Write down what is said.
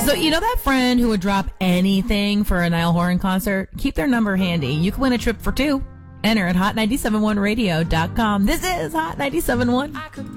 So, you know that friend who would drop anything for a Niall Horan concert? Keep their number handy. You can win a trip for two. Enter at hot971radio.com. This is Hot 97.1.